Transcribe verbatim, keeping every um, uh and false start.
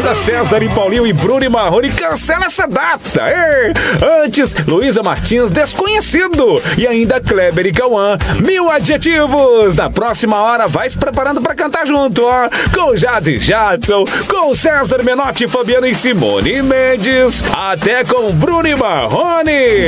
Moda César e Paulinho e Bruno e Marrone cancela essa data. Ei, antes, Luísa Martins, Desconhecido. E ainda Kleber e Cauã, Mil Adjetivos. Na próxima hora, vai se preparando pra cantar junto, ó. Com Jazzy Jadson, com César Menotti, Fabiano e Simone Mendes. Até com Bruno e Marrone.